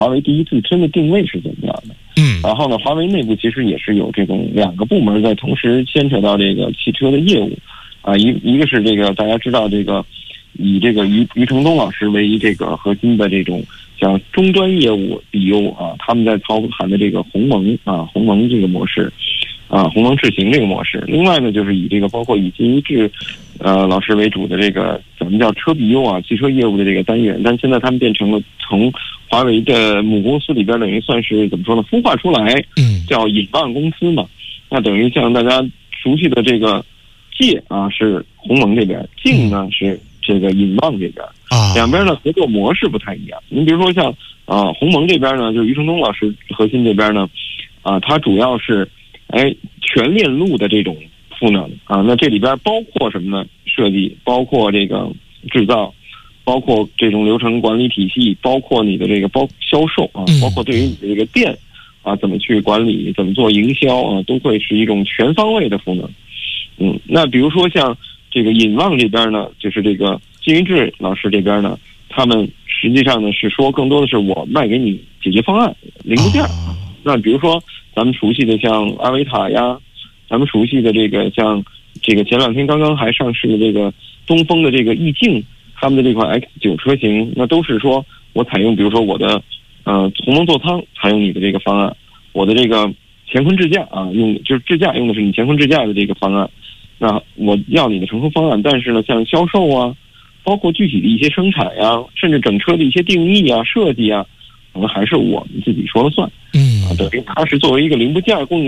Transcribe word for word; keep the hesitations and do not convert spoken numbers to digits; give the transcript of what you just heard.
华为第一自身的定位是怎么样的。 嗯， 然后呢，华为内部其实也是有这种两个部门在同时牵扯到这个汽车的业务，啊，一一个是这个大家知道这个以这个余余承东老师为这个核心的这种像终端业务 B U 啊，他们在操盘的这个鸿蒙啊鸿蒙这个模式，啊鸿蒙智行这个模式。另外呢，就是以这个包括以金一智呃老师为主的这个咱们叫车 B U 啊汽车业务的这个单元，但现在他们变成了从华为的母公司里边等于算是怎么说呢，孵化出来， 嗯，叫引望公司嘛。那等于像大家熟悉的这个界啊是鸿蒙这边，镜呢是这个引望这边啊，两边的合作模式不太一样。你比如说像啊鸿蒙这边呢，就是余承东老师核心这边呢，啊它主要是哎全链路的这种赋能啊，那这里边包括什么呢？设计，包括这个制造，包括这种流程管理体系，包括你的这个包销售啊，包括对于你的这个店啊怎么去管理，怎么做营销啊，都会是一种全方位的赋能。嗯，那比如说像这个引望这边呢，就是这个金一智老师这边呢，他们实际上呢是说更多的是我卖给你解决方案零部件。那比如说咱们熟悉的像阿维塔呀，咱们熟悉的这个像这个前两天刚刚还上市的这个东风的这个逸境，他们的这款 X 九 车型，那都是说我采用比如说我的呃鸿蒙座舱采用你的这个方案，我的这个乾坤智驾啊用就是智驾用的是你乾坤智驾的这个方案，那我要你的成熟方案，但是呢像销售啊，包括具体的一些生产呀，甚至整车的一些定义啊设计啊，可能还是我们自己说了算。 嗯， 啊，等于它是作为一个零部件供应